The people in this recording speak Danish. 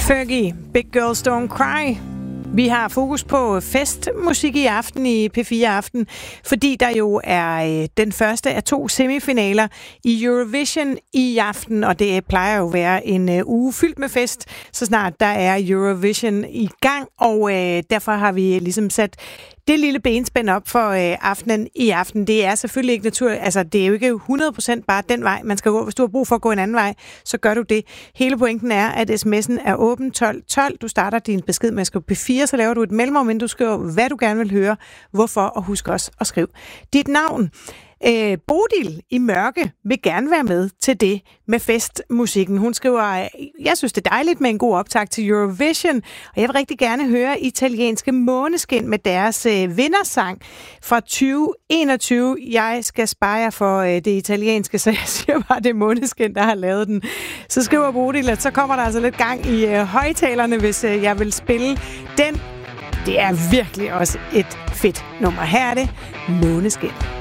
Fergie, Big Girls Don't Cry. Vi har fokus på festmusik i aften i P4 Aften, fordi der jo er den første af 2 semifinaler i Eurovision i aften, og det plejer jo at være en uge fyldt med fest, så snart der er Eurovision i gang, og derfor har vi ligesom sat det lille benspænd op for aftenen i aften. Det er selvfølgelig ikke naturligt, altså det er jo ikke 100% bare den vej, man skal gå. Hvis du har brug for at gå en anden vej, så gør du det. Hele pointen er, at sms'en er åben 1212. Du starter din besked med at skrive P4, så laver du et mellemrum, inden du skriver, hvad du gerne vil høre, hvorfor, og husk også at skrive dit navn. Bodil i Mørke vil gerne være med til det med festmusikken. Hun skriver, jeg synes det er dejligt med en god optakt til Eurovision, og jeg vil rigtig gerne høre italienske Måneskin med deres vindersang fra 2021. Jeg skal spare jer for det italienske, så jeg siger bare, det er Måneskin, der har lavet den. Så skriver Bodil, at så kommer der altså lidt gang i højtalerne, hvis jeg vil spille den. Det er virkelig også et fedt nummer. Her er det Måneskin.